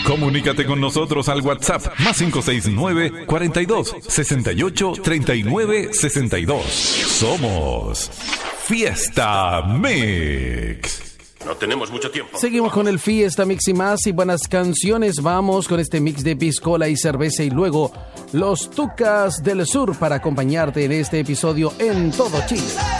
Comunícate con nosotros al WhatsApp más 569 42 68 39 62. Somos Fiesta Mix. No tenemos mucho tiempo. Seguimos con el Fiesta Mix y más y buenas canciones. Vamos con este mix de piscola y cerveza y luego los Tucas del Sur para acompañarte en este episodio en todo Chile.